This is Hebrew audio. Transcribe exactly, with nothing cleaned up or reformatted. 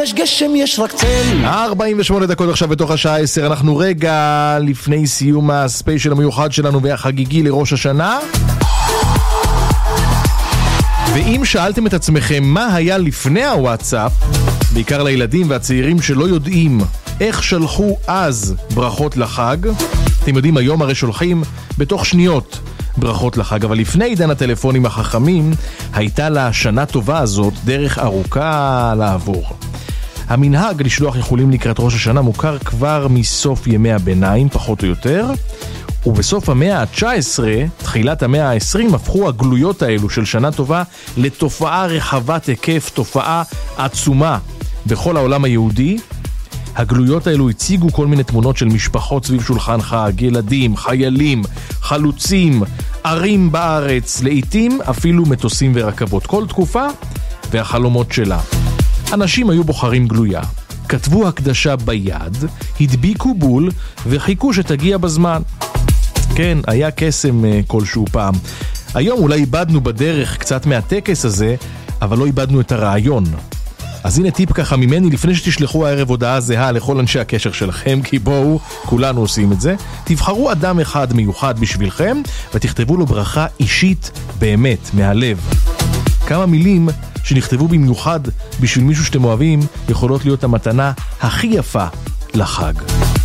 יש גשם, יש רק צל. ארבעים ושמונה דקות עכשיו בתוך השעה עשר. אנחנו רגע לפני סיום הספיישל המיוחד שלנו והחגיגי לראש השנה. ואם שאלתם את עצמכם מה היה לפני הוואטסאפ, בעיקר לילדים והצעירים שלא יודעים איך שלחו אז ברכות לחג, אתם יודעים, היום הרי שולחים בתוך שניות ברכות לחג, אבל לפני עידן הטלפונים החכמים הייתה לה שנה טובה הזאת דרך ארוכה לעבור. המנהג לשלוח איחולים לקראת ראש השנה מוכר כבר מסוף ימי הביניים, פחות או יותר, ובסוף המאה ה-תשע עשרה, תחילת המאה ה-עשרים, הפכו הגלויות האלו של שנה טובה לתופעה רחבת היקף, תופעה עצומה בכל העולם היהודי. הגלויות האלו הציגו כל מיני תמונות של משפחות סביב שולחן חג, ילדים, חיילים, חלוצים, ערים בארץ, לעתים אפילו מטוסים ורכבות. כל תקופה והחלומות שלה. אנשים היו בוחרים גלויה, כתבו הקדשה ביד, הדביקו בול וחיכו שתגיע בזמן. כן, היה קסם כלשהו פעם. היום אולי איבדנו בדרך קצת מהטקס הזה, אבל לא איבדנו את הרעיון. אז הנה טיפ ככה ממני, לפני שתשלחו הערב הודעה זהה לכל אנשי הקשר שלכם, כי בואו, כולנו עושים את זה, תבחרו אדם אחד מיוחד בשבילכם, ותכתבו לו ברכה אישית באמת, מהלב. כמה מילים שנכתבו במיוחד בשביל מישהו שאתם אוהבים, יכולות להיות המתנה הכי יפה לחג.